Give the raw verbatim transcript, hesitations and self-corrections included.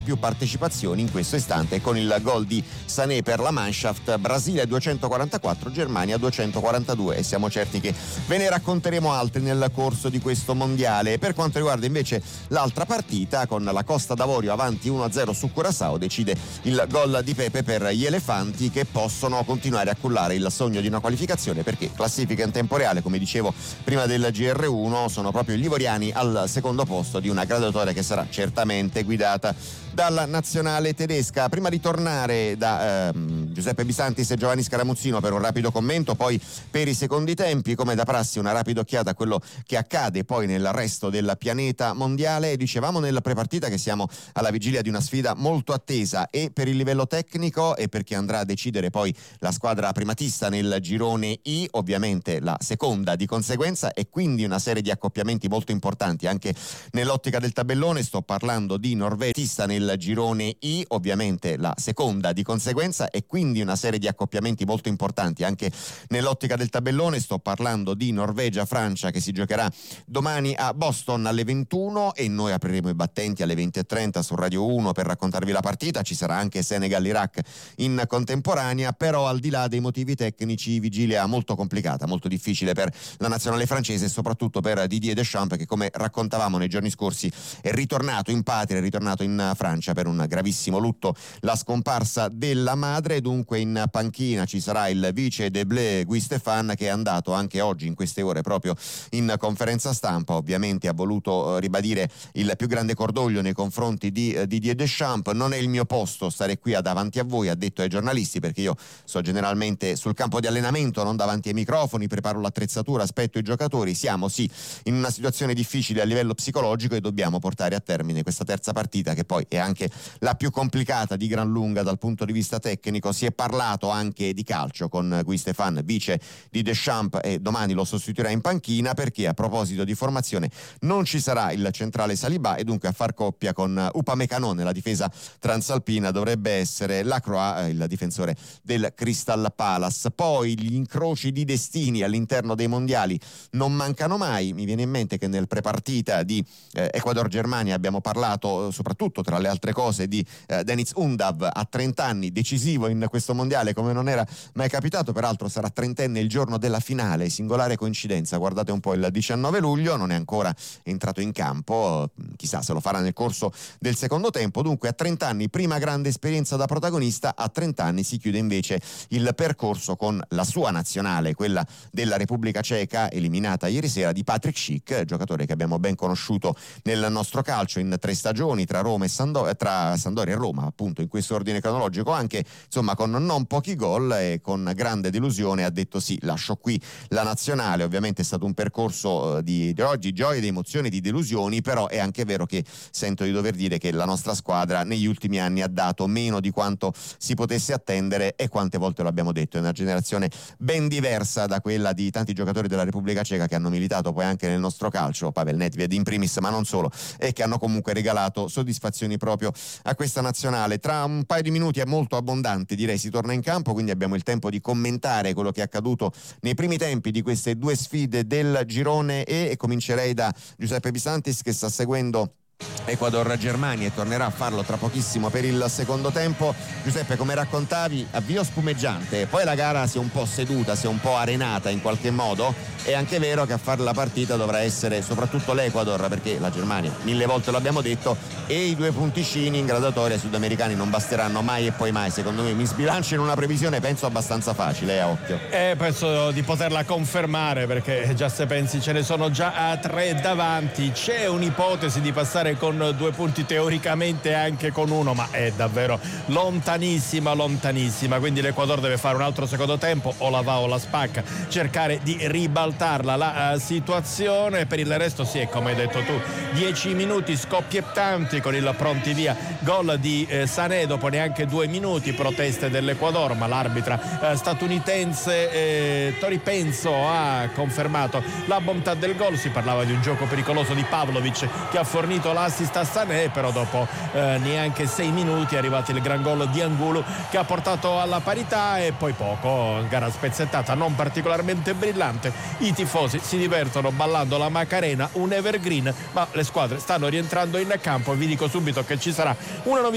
più partecipazioni in questo istante con il gol di Sané per la Mannschaft. Brasile duecentoquarantaquattro, Germania duecentoquarantadue, e siamo certi che ve ne racconteremo altri nel corso di questo mondiale. Per quanto riguarda invece l'altra partita, con la Costa d'Avorio avanti uno a zero su Curaçao, decide il gol di Pepe per gli elefanti, che possono continuare a cullare il sogno di una qualificazione, perché classifica in tempo reale, come dicevo prima del G R uno, sono proprio gli ivoriani al secondo posto di una graduatoria che sarà certamente guidata dalla nazionale tedesca. Prima di tornare da ehm, Giuseppe Bisantis e Giovanni Scaramuzzino per un rapido commento, poi per i secondi tempi, come da prassi, una rapida occhiata a quello che accade poi nel resto del pianeta mondiale. Dicevamo nella prepartita che siamo alla vigilia di una sfida molto attesa, e per il livello tecnico e perché andrà a decidere poi la squadra primatista nel girone I, ovviamente la seconda di conseguenza, e quindi una serie di accoppiamenti molto importanti anche nell'ottica del tabellone. Sto parlando di Norvegia nel girone I, ovviamente la seconda di conseguenza, e quindi una serie di accoppiamenti molto importanti anche nell'ottica del tabellone. Sto parlando di Norvegia-Francia, che si giocherà domani a Boston alle ventuno, e noi apriremo i battenti alle venti e trenta su Radio uno per raccontarvi la partita. Ci sarà anche Senegal-Iraq in contemporanea, però al di là dei motivi tecnici, vigilia molto complicata, molto difficile per la nazionale francese e soprattutto per Didier Deschamps, che, come raccontavamo nei giorni scorsi, è ritornato in patria, è ritornato in Francia per un gravissimo lutto, la scomparsa della madre. Dunque in panchina ci sarà il vice de Blé Guy Stéphane, che è andato anche oggi in queste ore proprio in conferenza stampa. Ovviamente ha voluto ribadire il più grande cordoglio nei confronti di uh, Didier Deschamps. Non è il mio posto stare qui davanti a voi, ha detto ai giornalisti, perché io sto generalmente sul campo di allenamento, non davanti ai microfoni, preparo l'attrezzatura, aspetto i giocatori. Siamo sì in una situazione difficile a livello psicologico e dobbiamo portare a termine questa terza partita, che poi è anche la più complicata di gran lunga dal punto di vista tecnico. Si è parlato anche di calcio con Guy Stéphane, vice di Deschamps, e domani lo sostituirà in panchina, perché a proposito di formazione non ci sarà il centrale Saliba, e dunque a far coppia con Upamecano nella difesa transalpina dovrebbe essere Lacroix, il difensore del Crystal Palace. Poi gli incroci di destini all'interno dei mondiali non mancano mai. Mi viene in mente che nel prepartita di eh, Ecuador-Germania abbiamo parlato eh, soprattutto, tra le altre cose, di eh, Deniz Undav, a trenta anni, decisivo in questo mondiale come non era mai capitato. Peraltro sarà trentenne il giorno della finale, singolare coincidenza, guardate un po', il diciannove luglio, non è ancora entrato in campo, chissà se lo farà nel corso del secondo tempo. Dunque a trenta anni, prima grande esperienza da protagonista. A trenta anni si chiude invece il percorso con la sua nazionale, quella della Repubblica Ceca, eliminata ieri sera, di Patrick Schick, giocatore che abbiamo ben conosciuto nel nostro calcio in tre stagioni tra Roma e Sando- tra Sampdoria e Roma, appunto in questo ordine cronologico, anche insomma con non pochi gol, e con grande delusione ha detto sì, lascio qui la nazionale. Ovviamente è stato un percorso di, di oggi, gioie, di emozioni, di delusioni, però è anche vero che sento di dover dire che la nostra squadra negli ultimi anni ha dato meno di quanto si potesse attendere, e quante volte lo abbiamo detto, è una generazione ben diversa da quella di tanti giocatori della Repubblica Ceca che hanno militato poi anche nel nostro calcio, Pavel Nedved in primis, ma non solo, e che hanno comunque regalato soddisfazioni proprio a questa nazionale. Tra un paio di minuti, è molto abbondanti direi, si torna in campo, quindi abbiamo il tempo di commentare quello che è accaduto nei primi tempi di queste due sfide del girone E, e comincerei da Giuseppe Bisantis, che sta seguendo Ecuador-Germania e tornerà a farlo tra pochissimo per il secondo tempo. Giuseppe, come raccontavi, avvio spumeggiante, poi la gara si è un po' seduta, si è un po' arenata in qualche modo. È anche vero che a fare la partita dovrà essere soprattutto l'Ecuador, perché la Germania, mille volte l'abbiamo detto, e i due punticini in graduatoria sudamericani non basteranno mai e poi mai. Secondo me mi sbilancio in una previsione, penso abbastanza facile, a occhio. Eh, penso di poterla confermare, perché già se pensi ce ne sono già a tre davanti. C'è un'ipotesi di passare con due punti, teoricamente anche con uno, ma è davvero lontanissima lontanissima quindi l'Ecuador deve fare un altro secondo tempo, o la va o la spacca, cercare di ribaltarla la uh, situazione. Per il resto sì, è come hai detto tu, dieci minuti scoppiettanti con il pronti via gol di eh, Sané dopo neanche due minuti, proteste dell'Ecuador, ma l'arbitra eh, statunitense eh, Tori Penso ha confermato la bontà del gol. Si parlava di un gioco pericoloso di Pavlovic che ha fornito l'assist a Sané, però dopo eh, neanche sei minuti è arrivato il gran gol di Angulo che ha portato alla parità, e poi poco, gara spezzettata non particolarmente brillante. I tifosi si divertono ballando la Macarena, un evergreen, ma le squadre stanno rientrando in campo e vi dico subito che ci sarà una novità